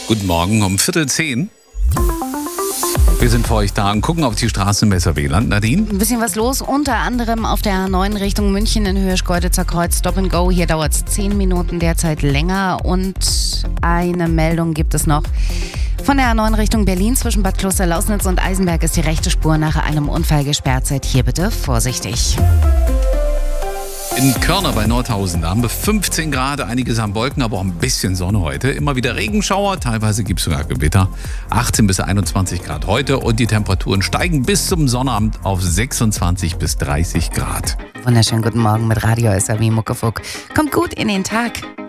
Guten Morgen um 9:45. Wir sind für euch da und gucken auf die Straßen im SRW-Land. Nadine? Ein bisschen was los, unter anderem auf der A9 Richtung München in Höhe Schkeuditzer Kreuz. Stop and Go, hier dauert es 10 Minuten derzeit länger. Und eine Meldung gibt es noch. Von der A9 Richtung Berlin zwischen Bad Klosterlausnitz und Eisenberg ist die rechte Spur nach einem Unfall gesperrt. Seid hier bitte vorsichtig. In Körner bei Nordhausen, da haben wir 15 Grad, einiges am Wolken, aber auch ein bisschen Sonne heute. Immer wieder Regenschauer, teilweise gibt es sogar Gewitter. 18 bis 21 Grad heute und die Temperaturen steigen bis zum Sonnabend auf 26 bis 30 Grad. Wunderschönen guten Morgen mit Radio SRW Muckefuck. Kommt gut in den Tag.